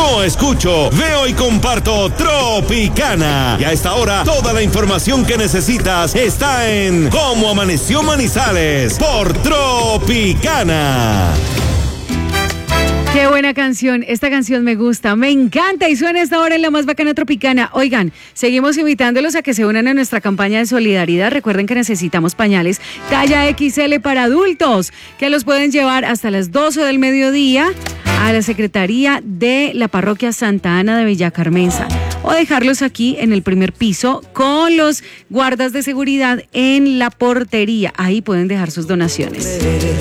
Yo escucho, veo y comparto Tropicana. Y a esta hora, toda la información que necesitas está en Cómo Amaneció Manizales por Tropicana. Qué buena canción, esta canción me gusta, me encanta y suena esta hora en la más bacana Tropicana. Oigan, seguimos invitándolos a que se unan a nuestra campaña de solidaridad. Recuerden que necesitamos pañales talla XL para adultos, que los pueden llevar hasta las 12 del mediodía a la Secretaría de la Parroquia Santa Ana de Villacarmenza o dejarlos aquí en el primer piso con los guardas de seguridad en la portería. Ahí pueden dejar sus donaciones.